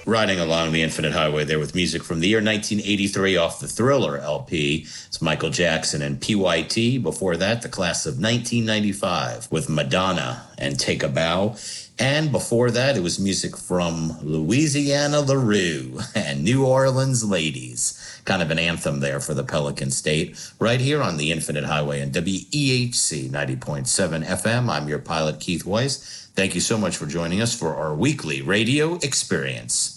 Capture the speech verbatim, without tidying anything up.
Riding Along the Infinite Highway there with music from the year nineteen eighty-three off the Thriller L P. It's Michael Jackson and P Y T. Before that, the class of nineteen ninety-five with Madonna and Take a Bow. And before that, it was music from Louisiana LaRue and New Orleans Ladies. Kind of an anthem there for the Pelican State. Right here on the Infinite Highway and W E H C ninety point seven F M. I'm your pilot, Keith Weiss. Thank you so much for joining us for our weekly radio experience.